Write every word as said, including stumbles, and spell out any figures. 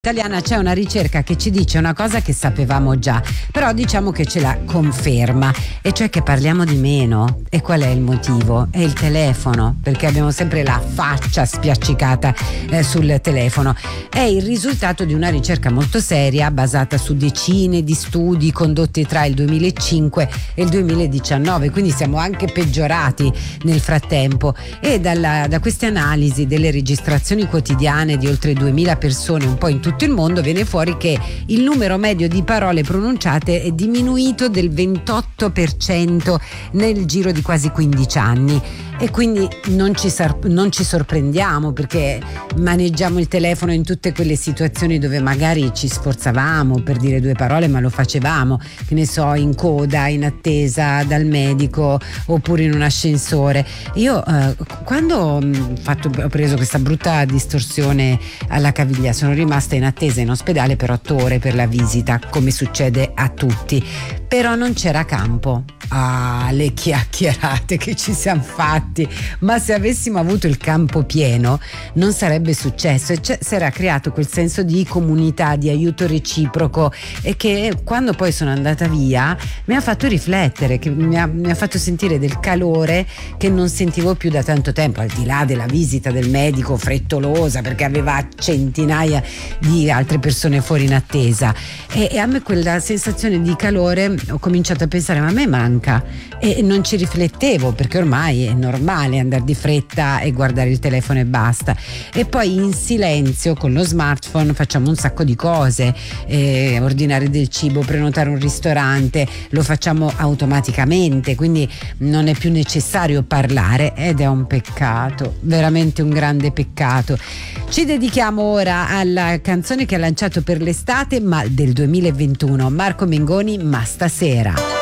Italiana c'è una ricerca che ci dice una cosa che sapevamo già, però diciamo che ce la conferma, e cioè che parliamo di meno. E qual è il motivo? È il telefono, perché abbiamo sempre la faccia spiaccicata eh, sul telefono. È il risultato di una ricerca molto seria basata su decine di studi condotti tra il duemilacinque e il duemiladiciannove, quindi siamo anche peggiorati nel frattempo. E dalla, da queste analisi delle registrazioni quotidiane di oltre duemila persone un po' in tutto tutto il mondo viene fuori che il numero medio di parole pronunciate è diminuito del ventotto per cento nel giro di quasi quindici anni. E quindi non ci, sar- non ci sorprendiamo, perché maneggiamo il telefono in tutte quelle situazioni dove magari ci sforzavamo per dire due parole, ma lo facevamo, che ne so, in coda, in attesa dal medico, oppure in un ascensore. Io eh, quando ho, fatto, ho preso questa brutta distorsione alla caviglia, sono rimasta in attesa in ospedale per otto ore per la visita, come succede a tutti, però non c'era campo. Ah, le chiacchierate che ci siamo fatti, ma se avessimo avuto il campo pieno non sarebbe successo, e cioè, si era creato quel senso di comunità, di aiuto reciproco, e che quando poi sono andata via mi ha fatto riflettere, che mi ha, mi ha fatto sentire del calore che non sentivo più da tanto tempo, al di là della visita del medico frettolosa perché aveva centinaia di altre persone fuori in attesa. E, e a me quella sensazione di calore, ho cominciato a pensare, ma a me manca. E non ci riflettevo, perché ormai è normale andare di fretta e guardare il telefono e basta. E poi in silenzio con lo smartphone facciamo un sacco di cose, eh, ordinare del cibo, prenotare un ristorante, lo facciamo automaticamente, quindi non è più necessario parlare, ed è un peccato, veramente un grande peccato. Ci dedichiamo ora alla canzone che ha lanciato per l'estate, ma del duemilaventuno, Marco Mengoni, Ma stasera.